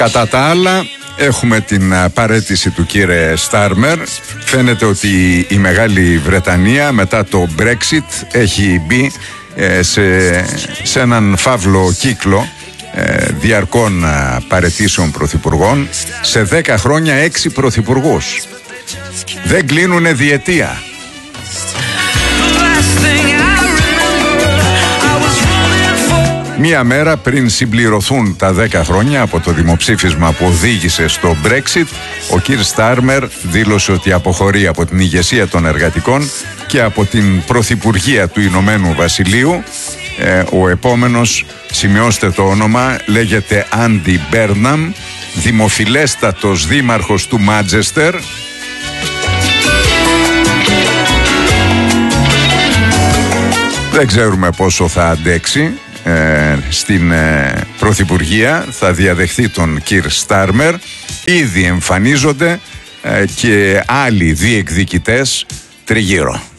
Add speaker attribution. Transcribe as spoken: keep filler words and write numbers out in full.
Speaker 1: Κατά τα άλλα, έχουμε την παραίτηση του κύριε Στάρμερ. Φαίνεται ότι η Μεγάλη Βρετανία μετά το Brexit έχει μπει ε, σε, σε έναν φαύλο κύκλο ε, διαρκών ε, παραιτήσεων πρωθυπουργών. Σε δέκα χρόνια έξι πρωθυπουργούς. Δεν κλείνουνε διετία. Μία μέρα πριν συμπληρωθούν τα δέκα χρόνια από το δημοψήφισμα που οδήγησε στο Brexit, ο κ. Στάρμερ δήλωσε ότι αποχωρεί από την ηγεσία των εργατικών και από την πρωθυπουργία του Ηνωμένου Βασιλείου. Ε, ο επόμενος, σημειώστε το όνομα, λέγεται Άντι Μπέρναμ, δημοφιλέστατος δήμαρχος του Μάντσεστερ. Δεν ξέρουμε πόσο θα αντέξει ε, στην ε, πρωθυπουργία, θα διαδεχθεί τον κ. Στάρμερ. Ήδη εμφανίζονται ε, και άλλοι διεκδικητές τριγύρω.